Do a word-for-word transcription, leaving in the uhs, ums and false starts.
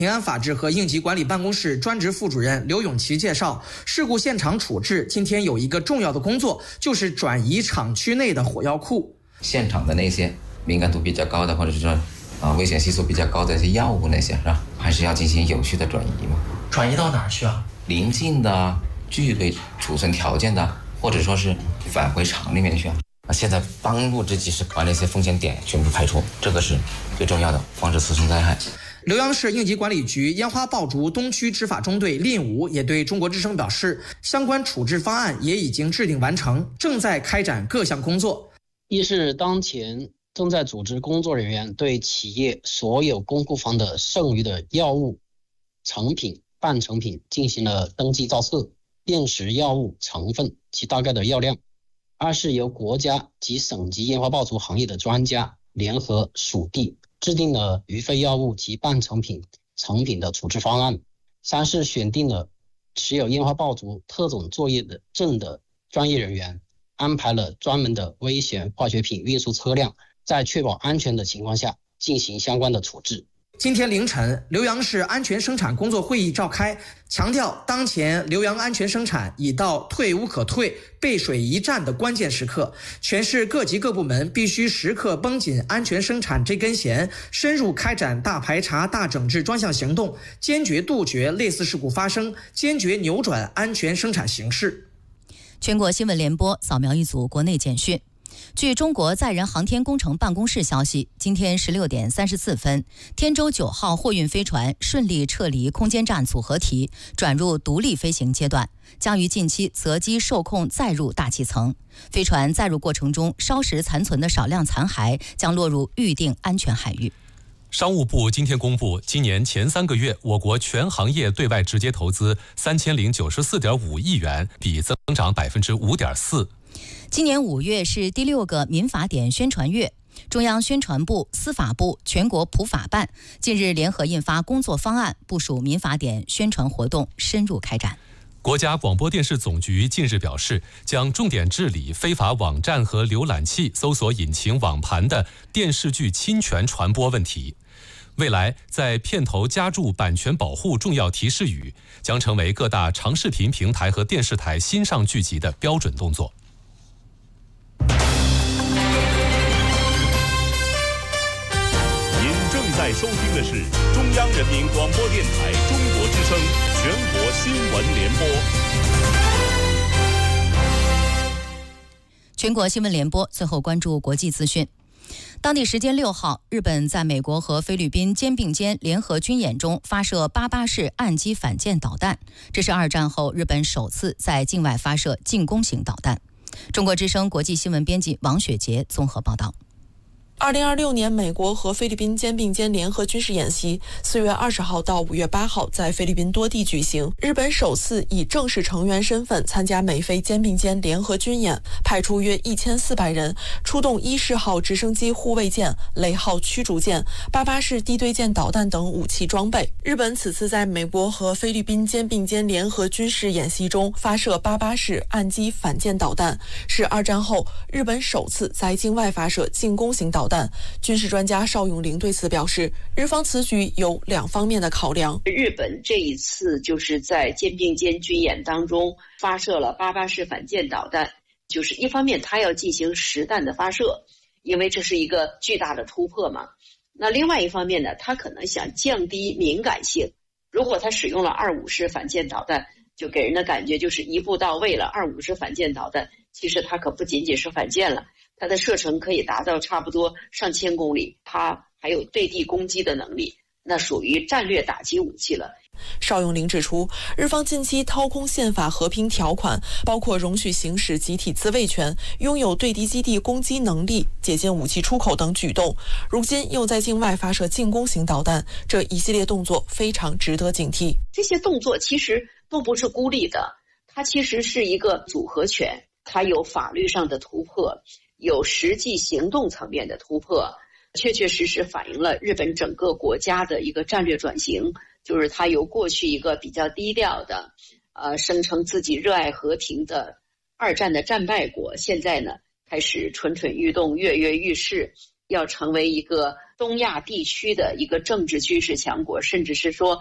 平安法制和应急管理办公室专职副主任刘永奇介绍，事故现场处置今天有一个重要的工作，就是转移厂区内的火药库。 现场的那些敏感度比较高的，或者是说啊危险系数比较高的一些药物那些，是吧？还是要进行有序的转移嘛。 转移到哪儿去啊？ 临近的、具备储存条件的，或者说是返回厂里面去啊。现在当务之急是把那些风险点全部排除，这个是最重要的，防止次生灾害。 浏阳市应急管理局烟花爆竹东区执法中队令武也对中国之声表示，相关处置方案也已经制定完成，正在开展各项工作。 一是当前正在组织工作人员对企业所有公库房的剩余的药物、成品、半成品进行了登记造册，辨识药物成分及大概的药量。二是由国家及省级烟花爆竹行业的专家联合属地制定了余废药物及半成品、成品的处置方案。三是选定了持有烟花爆竹特种作业的证的专业人员，安排了专门的危险化学品运输车辆，在确保安全的情况下进行相关的处置。 今天凌晨，浏阳市安全生产工作会议召开，强调当前浏阳安全生产已到退无可退、背水一战的关键时刻，全市各级各部门必须时刻绷紧安全生产这根弦，深入开展大排查、大整治专项行动，坚决杜绝类似事故发生，坚决扭转安全生产形势。 全国新闻联播扫描一组国内简讯。据中国载人航天工程办公室消息，今天十六点三十四分，天舟九号货运飞船顺利撤离空间站组合体，转入独立飞行阶段，将于近期择机受控载入大气层。飞船载入过程中烧蚀残存的少量残骸将落入预定安全海域。 商务部今天公布，今年前三个月，我国全行业对外直接投资三千零九十四点五亿元，比增长百分之五点四。 今年五月是第六个民法典宣传月，中央宣传部、司法部、全国普法办近日联合印发工作方案，部署民法典宣传活动深入开展。 国家广播电视总局近日表示，将重点治理非法网站和浏览器、搜索引擎网盘的电视剧侵权传播问题。未来在片头加注版权保护重要提示语，将成为各大长视频平台和电视台新上剧集的标准动作。 您正在收听的是中央人民广播电台中国之声全国新闻联播。 全国新闻联播，最后关注国际资讯。当地时间六号，日本在美国和菲律宾肩并肩联合军演中发射八八式岸基反舰导弹，这是二战后日本首次在境外发射进攻型导弹。中国之声国际新闻编辑王雪杰综合报道。 二零二六年美国和菲律宾肩并肩联合军事演习四月二十号到五月八号在菲律宾多地举行，日本首次以正式成员身份参加美菲肩并肩联合军演，派出约一千四百人，出动伊式号直升机护卫舰、雷号驱逐舰、八八式地对舰导弹等武器装备。日本此次在美国和菲律宾肩并肩联合军事演习中发射八八式岸基反舰导弹，是二战后日本首次在境外发射进攻型导弹。军事专家邵永龄对此表示，日方此举有两方面的考量。 日本这一次就是在肩并肩军演当中发射了八八式反舰导弹，就是一方面它要进行实弹的发射，因为这是一个巨大的突破嘛。那另外一方面呢，它可能想降低敏感性。如果它使用了二五式反舰导弹，就给人的感觉就是一步到位了。二五式反舰导弹其实它可不仅仅是反舰了，它的射程可以达到差不多上千公里，它还有对地攻击的能力，那属于战略打击武器了。 邵永龄指出，日方近期掏空宪法和平条款，包括容许行使集体自卫权、拥有对敌基地攻击能力、解禁武器出口等举动，如今又在境外发射进攻型导弹，这一系列动作非常值得警惕。 这些动作其实都不是孤立的，它其实是一个组合拳，它有法律上的突破，有实际行动层面的突破，确确实实反映了日本整个国家的一个战略转型，就是它由过去一个比较低调的呃，声称自己热爱和平的二战的战败国，现在呢开始蠢蠢欲动，跃跃欲试，要成为一个东亚地区的一个政治军事强国，甚至是说